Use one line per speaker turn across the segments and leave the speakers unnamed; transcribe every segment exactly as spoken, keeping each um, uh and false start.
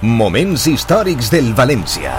Moments històrics del València.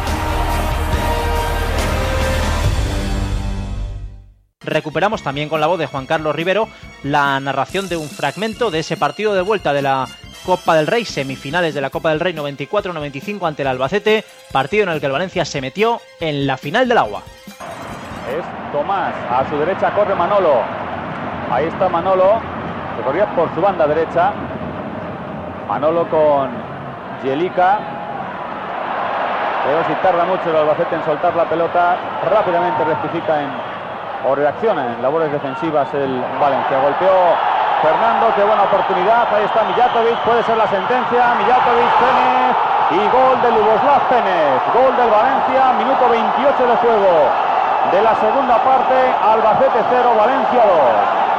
Recuperamos también con la voz de Juan Carlos Rivero la narración de un fragmento de ese partido de vuelta de la Copa del Rey, semifinales de la Copa del Rey noventa y cuatro noventa y cinco ante el Albacete, partido en el que el Valencia se metió en la final del agua.
Es Tomás, a su derecha corre Manolo, ahí está Manolo, que corría por su banda derecha, Manolo con Jelica, pero si tarda mucho el Albacete en soltar la pelota, rápidamente rectifica en o reacciona en labores defensivas el Valencia. Golpeó Fernando, qué buena oportunidad, ahí está Mijatovic, puede ser la sentencia, Mijatovic, Penez y gol de Ljuboslav Penez, gol del Valencia, minuto veintiocho de juego de la segunda parte, Albacete cero, Valencia dos.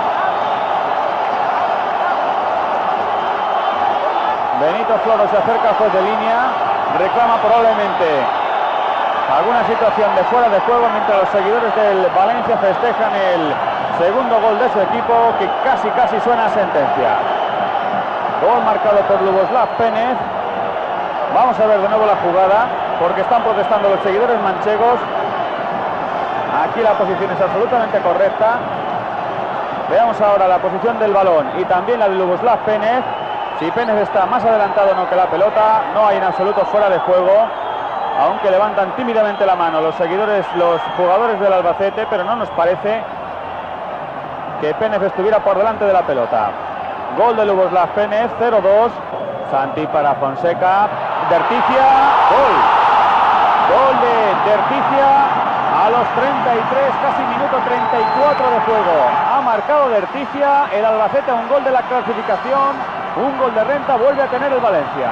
Benito Floro se acerca al juez de línea, reclama probablemente alguna situación de fuera de juego, mientras los seguidores del Valencia festejan el segundo gol de su equipo, que casi casi suena a sentencia. Gol marcado por Ljuboslav Penez. Vamos a ver de nuevo la jugada, porque están protestando los seguidores manchegos. Aquí la posición es absolutamente correcta. Veamos ahora la posición del balón y también la de Ljuboslav Penez. Si Penez está más adelantado no que la pelota, no hay en absoluto fuera de juego, aunque levantan tímidamente la mano los seguidores, los jugadores del Albacete, pero no nos parece que Penez estuviera por delante de la pelota. Gol de Ljuboslav Penez, cero dos. Santi para Fonseca, Derticia, gol. Gol de Derticia a los treinta y tres, casi minuto treinta y cuatro de juego. Ha marcado Derticia, el Albacete un gol de la clasificación, un gol de renta, vuelve a tener el Valencia.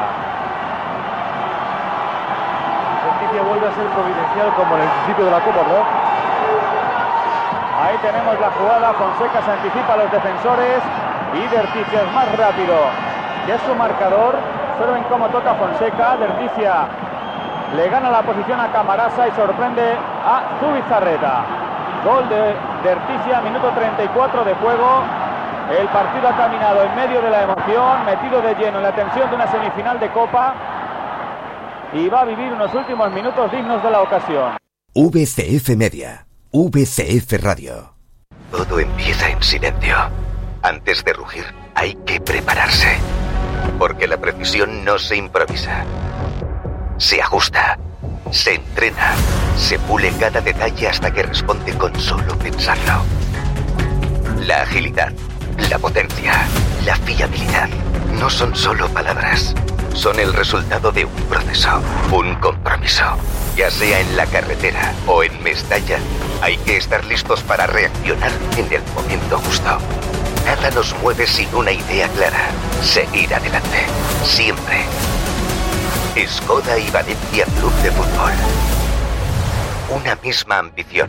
Vuelve a ser providencial como en el principio de la Copa, ¿no?
Ahí tenemos la jugada, Fonseca se anticipa a los defensores y Derticia es más rápido que su marcador. Observen cómo toca Fonseca, Derticia le gana la posición a Camarasa y sorprende a Zubizarreta. Gol de Derticia, minuto treinta y cuatro de juego. El partido ha caminado en medio de la emoción, metido de lleno en la tensión de una semifinal de Copa, y va a vivir unos últimos minutos dignos de la ocasión.
V C F Media, V C F Radio.
Todo empieza en silencio. Antes de rugir, hay que prepararse. Porque la precisión no se improvisa. Se ajusta, se entrena, se pule cada detalle hasta que responde con solo pensarlo. La agilidad, la potencia, la fiabilidad no son solo palabras. Son el resultado de un proceso, un compromiso. Ya sea en la carretera o en Mestalla, hay que estar listos para reaccionar en el momento justo. Nada nos mueve sin una idea clara. Seguir adelante, siempre. Skoda y Valencia Club de Fútbol. Una misma ambición.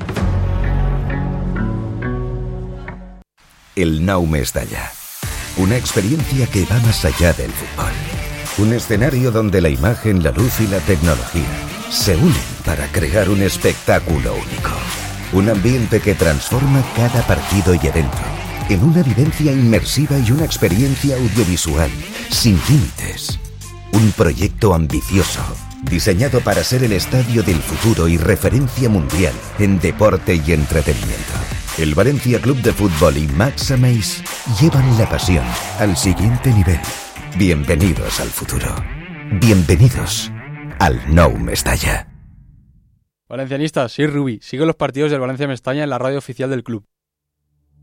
El Nou Mestalla. Una experiencia que va más allá del fútbol. Un escenario donde la imagen, la luz y la tecnología se unen para crear un espectáculo único. Un ambiente que transforma cada partido y evento en una vivencia inmersiva y una experiencia audiovisual sin límites. Un proyecto ambicioso, diseñado para ser el estadio del futuro y referencia mundial en deporte y entretenimiento. El Valencia Club de Fútbol y Max Ameis llevan la pasión al siguiente nivel. Bienvenidos al futuro. Bienvenidos al Nou Mestalla.
Valencianistas, soy Rubi. Sigue los partidos del Valencia Mestalla en la radio oficial del club.